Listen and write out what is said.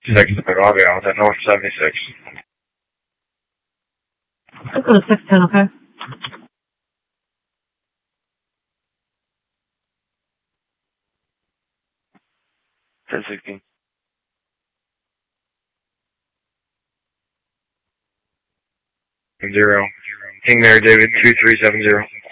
6 Chicago, I was at North 76. Let's go to 610, okay? $10.16. King there, David, 2370.